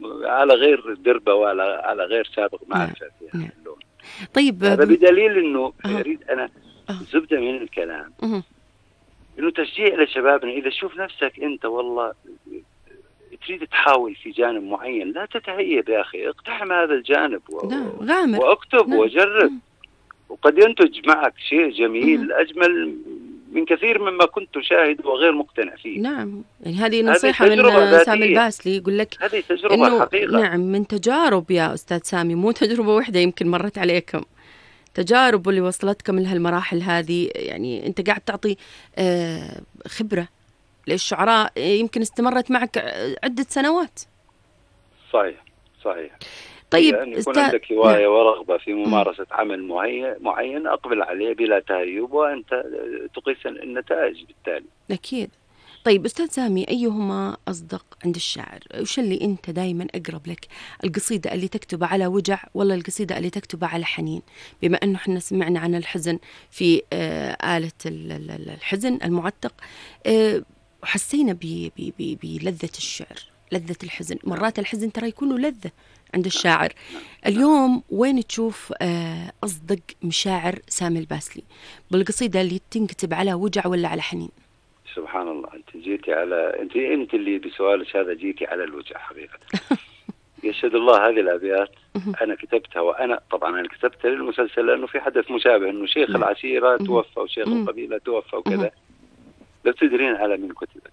على غير دربة وعلى غير سابق معرفة في هذا اللون. طيب هذا بدليل أنه أريد أنا زبدة من الكلام أنه تشجيع لشبابنا، إذا شوف نفسك أنت والله تريد تحاول في جانب معين، لا تتهيب يا أخي، اقتحم هذا الجانب واكتب وجرب، وقد ينتج معك شيء جميل أجمل من كثير مما كنت شاهد وغير مقتنع فيه. نعم، يعني هذه نصيحة من سامي الباسلي، يقول لك هذه تجربة حقيقة. نعم، من تجارب يا أستاذ سامي، مو تجربة واحدة يمكن مرت عليكم، تجارب اللي وصلتكم لهالمراحل هذه. يعني أنت قاعد تعطي خبرة للشعراء يمكن استمرت معك عدة سنوات. صحيح. طيب يعني يكون عندك هواية ورغبة في ممارسة عمل معين أقبل عليه بلا تهيب، وأنت تقيس النتائج بالتالي. أكيد. طيب أستاذ سامي، أيهما أصدق عند الشاعر؟ وش اللي أنت دايما أقرب لك، القصيدة اللي تكتبها على وجع ولا القصيدة اللي تكتبها على حنين؟ بما أنه احنا سمعنا عن الحزن في آلة الحزن المعتق، وحسينا بلذة الشعر، لذة الحزن. مرات الحزن ترى يكون له لذة عند الشاعر. اليوم وين تشوف أصدق مشاعر سامي الباسلي، بالقصيدة اللي تنكتب على وجع ولا على حنين؟ سبحان الله، انت جيتي على انت اللي بسؤالك هذا جيتي على الوجع حقيقة. يشهد الله هذه الأبيات أنا كتبتها، وأنا طبعا كتبتها للمسلسل لأنه في حدث مشابه، إنه شيخ العشيرة توفى وشيخ القبيلة توفى وكذا. لو تدرين على من كتبت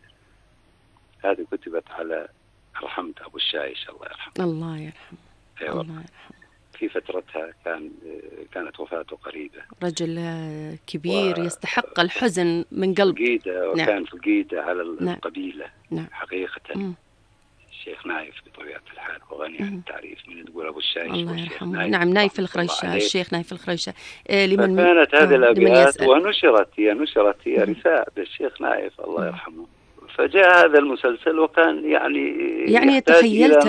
هذه كتبت على رحمة أبو الشايش الله يرحمه. الله يرحمه. أيوة. الله يرحمه. في فترتها كانت وفاته قريبة. رجل كبير يستحق الحزن من قلب. فقيدة، وكان فقيدة على القبيلة. حقيقة. الشيخ نايف بطبيعة الحال وغني عن التعريف، من تقول أبو الشايش الله يرحمه. نعم، نايف الخريشة، الشيخ نايف الخريشة. فكانت هذه الأبيات ونشرت، هي رثاء بالشيخ نايف الله يرحمه. فجاء هذا المسلسل وكان يعني تخيلت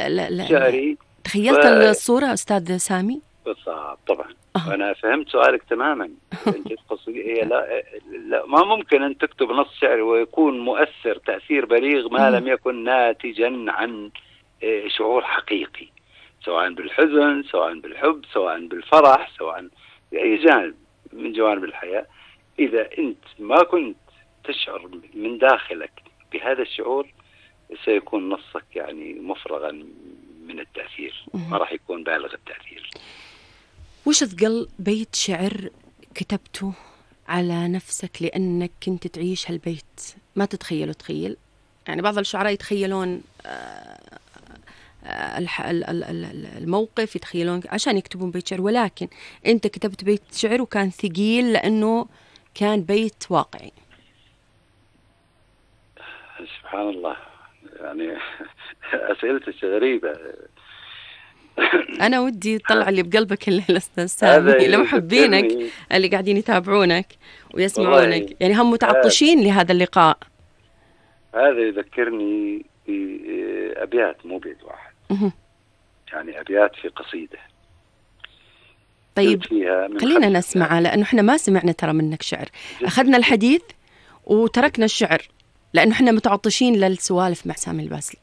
تخيلت الصورة أستاذ سامي؟ بالضبط طبعا. أنا فهمت سؤالك تماما. أنت تقصدي هي لا ما ممكن أن تكتب نص شعري ويكون مؤثر تأثير بليغ ما لم يكن ناتجا عن شعور حقيقي، سواء بالحزن، سواء بالحب، سواء بالفرح، سواء بأي جانب من جوانب الحياة. إذا أنت ما كنت تشعر من داخلك بهذا الشعور سيكون نصك مفرغا من التأثير، ما راح يكون بالغ التأثير. وش ثقل بيت شعر كتبته على نفسك لأنك كنت تعيش هالبيت ما تخيل؟ يعني بعض الشعراء يتخيلون الموقف، يتخيلون عشان يكتبون بيت شعر، ولكن أنت كتبت بيت شعر وكان ثقيل لأنه كان بيت واقعي. سبحان الله، أسئلتك غريبة. أنا ودي تطلع اللي بقلبك الليلة أستاذ سامي لمحبينك اللي قاعدين يتابعونك ويسمعونك، يعني هم متعطشين لهذا اللقاء. هذا يذكرني بأبيات، مو بيت واحد، أبيات في قصيدة. طيب خلينا نسمع، لأنه احنا ما سمعنا ترى منك شعر. أخذنا الحديث وتركنا الشعر لأنه احنا متعطشين للسوالف مع سامي الباسلي.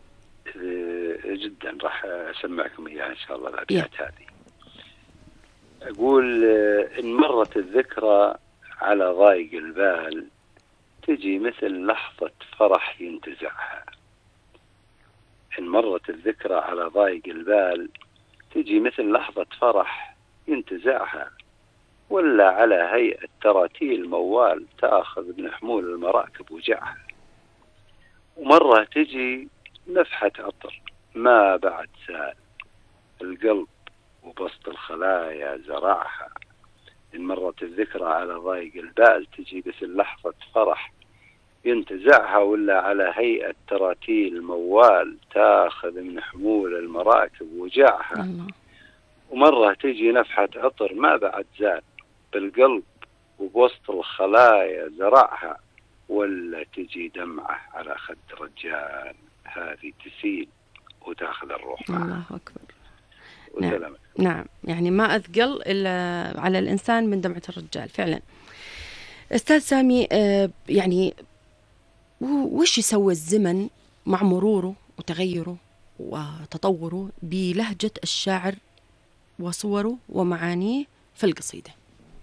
جدا راح أسمعكم إياها إن شاء الله الأبيات هذه. أقول: إن مرت الذكرى على ضايق البال تجي مثل لحظة فرح ينتزعها. إن مرت الذكرى على ضايق البال تجي مثل لحظة فرح ينتزعها، ولا على هيئة تراتيل موال تأخذ من حمول المراكب وجعها. ومرة تجي نفحة عطر ما بعد سال القلب وبسط الخلايا زرعها. إن مرت الذكرى على ضايق البال تجي مثل لحظة فرح ينتزعها، ولا على هيئة تراتيل موال تاخذ من حمول المراكب وجعها. ومرة تجي نفحة عطر ما بعد زال بالقلب وبوسط الخلايا زرعها، ولا تجي دمعة على خد رجال هذه تسيل وتاخذ الروح معها. الله أكبر. نعم، يعني ما أثقل إلا على الإنسان من دمعة الرجال فعلا. أستاذ سامي، يعني وش يسوي الزمن مع مروره وتغيره وتطوره بلهجة الشاعر وصوره ومعانيه في القصيدة؟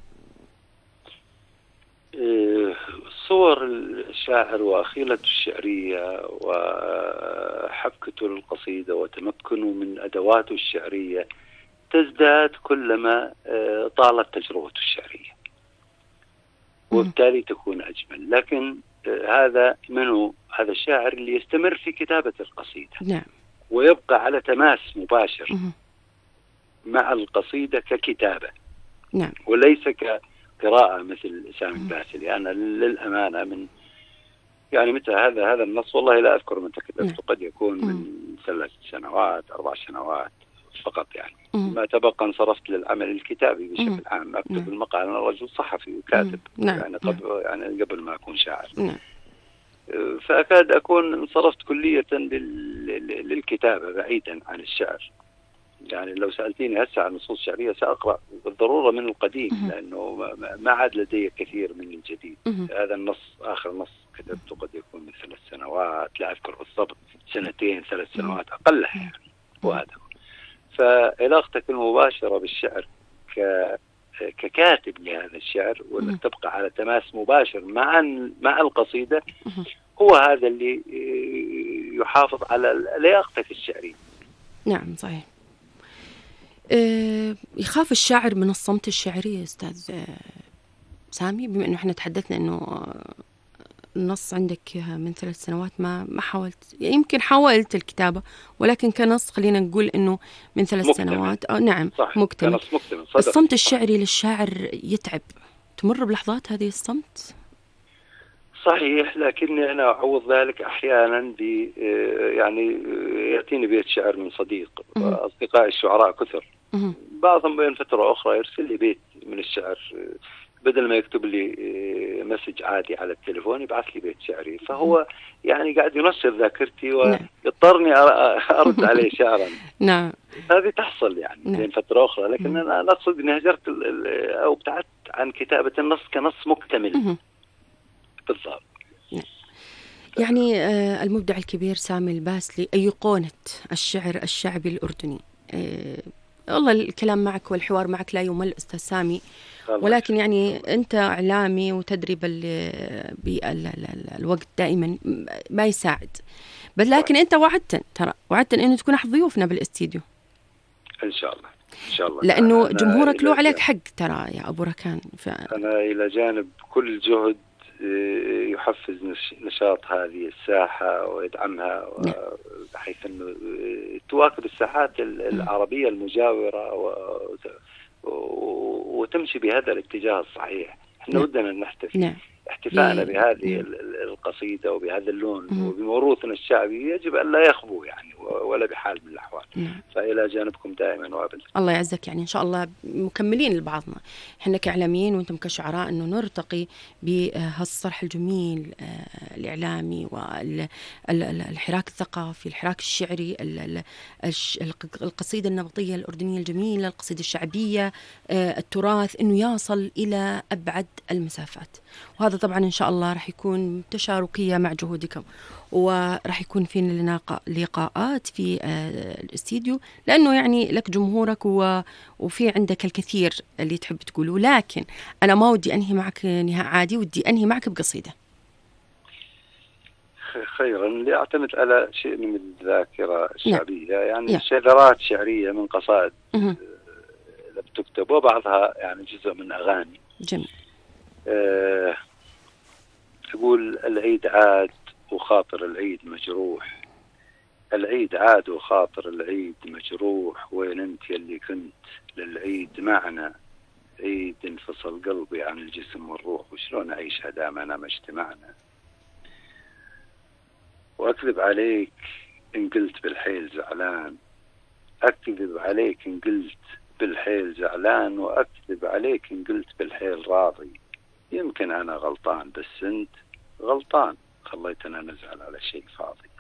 صور الشاعر وأخيلته الشعرية وحبكته للقصيدة وتمكنه من أدواته الشعرية تزداد كلما طالت تجربته الشعرية، وبالتالي تكون أجمل. لكن هذا منه، هذا الشاعر اللي يستمر في كتابة القصيدة، نعم، ويبقى على تماس مباشر مع القصيدة ككتابة، نعم، وليس كقراءة مثل سامي الباسلي. أنا للأمانة من يعني متى هذا النص والله لا أذكر متى كتبته، قد يكون من 3 سنوات 4 سنوات فقط. يعني ما تبقى انصرفت للعمل الكتابي بشكل عام، أكتب المقال. أنا رجل صحفي وكاتب، يعني قبل ما أكون شاعر. فأكاد أكون انصرفت كلية للكتابة بعيدا عن الشعر. يعني لو سألتيني هسه عن نصوص شعرية سأقرأ بالضرورة من القديم، لأنه ما عاد لدي كثير من الجديد. هذا النص آخر نص كتبته قد يكون من 3 سنوات، لا أذكر بالضبط، 2 3 سنوات أقلها يعني. وهذا فعلاقتك المباشرة بالشعر ككاتب لهذا الشعر، وأنك تبقى على تماس مباشر مع القصيدة، هو هذا اللي يحافظ على لياقتك الشعرية. نعم صحيح. يخاف الشاعر من الصمت الشعري أستاذ سامي، بما أنه احنا تحدثنا أنه النص عندك من 3 سنوات ما حاولت، يمكن حاولت الكتابة ولكن كنص خلينا نقول أنه من 3 سنوات. نعم مكتمل. الصمت الشعري للشاعر يتعب، تمر بلحظات هذه الصمت؟ صحيح، لكني أنا أعوض ذلك أحيانا يعني يأتيني بيت شعر من صديق، أصدقائي الشعراء كثر، بعضهم بين فترة أخرى يرسل لي بيت من الشعر، بدل ما يكتب لي مسج عادي على التليفون يبعث لي بيت شعري. فهو يعني قاعد ينشر ذاكرتي ويضطرني أرد عليه شعرا. نعم، هذه تحصل يعني بين فترة أخرى، لكن أنا أقصد أني هجرت أو ابتعدت عن كتابة النص كنص مكتمل بالضبط. يعني المبدع الكبير سامي الباسلي أيقونة الشعر الشعبي الأردني. والله الكلام معك والحوار معك لا يمل أستاذ سامي، ولكن يعني أنت إعلامي وتدري الوقت دائما ما يساعد، بل لكن أنت وعدت أنه تكون أحد ضيوفنا بالاستديو إن شاء الله. إن شاء الله، لأنه جمهورك له عليك حق ترى يا أبو ركان. أنا إلى جانب كل جهد يحفز نشاط هذه الساحة ويدعمها، بحيث أنه تواكب الساحات العربية المجاورة وتمشي بهذا الاتجاه الصحيح. احنا ودنا نحتفي احتفاءنا بهذه القصيدة وبهذا اللون وبموروثنا الشعبي يجب أن لا يخبو يعني ولا بحال من الأحوال. فإلى جانبكم دائما وأبدا. الله يعزك. يعني إن شاء الله مكملين لبعضنا، احنا كإعلاميين وانتم كشعراء، أنه نرتقي بهالصرح الجميل الإعلامي والحراك الثقافي، الحراك الشعري، القصيدة النبطية الأردنية الجميلة، القصيدة الشعبية، التراث، أنه يصل إلى أبعد المسافات. وهذا طبعا إن شاء الله رح يكون تشاركية مع جهودكم، ورح يكون فينا لقاءات في الاستديو، لأنه يعني لك جمهورك وفي عندك الكثير اللي تحب تقوله. لكن أنا ما ودي أنهي معك نهاء عادي، ودي أنهي معك بقصيدة. خيرا، لأعتمد على شيء من الذاكرة الشعبية. يعني شذرات شعرية من قصائد تكتب، وبعضها يعني جزء من أغاني. جميل. تقول: العيد عاد وخاطر العيد مجروح، العيد عاد وخاطر العيد مجروح، وين انت يلي كنت للعيد معنا؟ عيد انفصل قلبي عن الجسم والروح، وشلون أعيشها دام أنا ما اجتمعنا؟ وأكذب عليك إن قلت بالحيل زعلان، أكذب عليك إن قلت بالحيل زعلان، وأكذب عليك إن قلت بالحيل راضي. يمكن أنا غلطان بس أنت غلطان، خليتنا نزعل على شيء فاضي.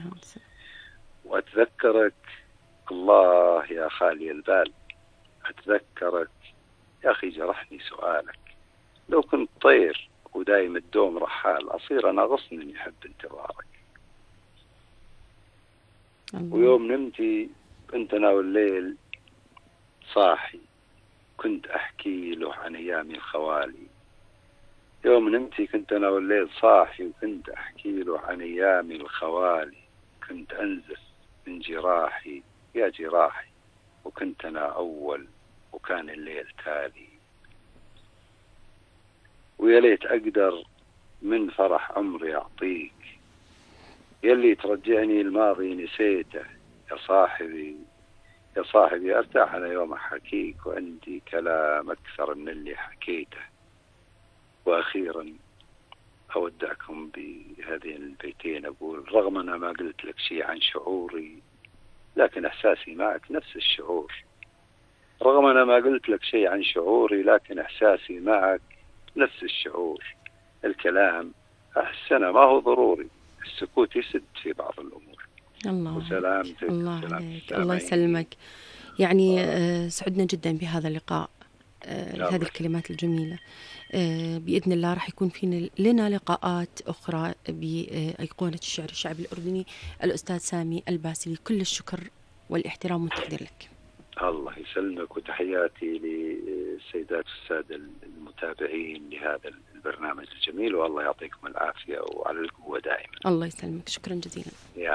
وأتذكرك الله يا خالي البال، أتذكرك يا أخي جرحني سؤالك، لو كنت طير ودايم الدوم رحال، أصير أنا غصن يحب انتظارك. الله. ويوم نمتي كنت أنا والليل صاحي، كنت أحكي له عن أيامي الخوالي. يوم نمتي كنت أنا والليل صاحي، وكنت أحكي له عن أيامي الخوالي. كنت أنزف من جراحي يا جراحي، وكنت أنا أول وكان الليل تالي. ويا ليت أقدر من فرح عمري أعطيك، يلي ترجعني الماضي نسيته. يا صاحبي يا صاحبي أرتاح أنا يوم أحكيك، وعندي كلام أكثر من اللي حكيته. وأخيرا أودعكم بهذين البيتين، أقول رغم أنا ما قلت لك شيء عن شعوري، لكن إحساسي معك نفس الشعور. رغم أنا ما قلت لك شيء عن شعوري، لكن إحساسي معك نفس الشعور. الكلام أحسن ما هو ضروري، السكوت يسد في بعض الأمور. الله وسلامتك. عليك، الله سلام عليك، الله السامعين. يسلمك. يعني سعدنا جدا بهذا اللقاء، هذه الله الكلمات الجميلة. بإذن الله راح يكون في لنا لقاءات أخرى بأيقونة الشعر الشعبي الأردني الأستاذ سامي الباسلي. كل الشكر والاحترام والتقدير لك. الله يسلمك، وتحياتي للسيدات والسادة المتابعين لهذا البرنامج الجميل، والله يعطيكم العافية وعلى القوة دائما. الله يسلمك، شكرا جزيلا.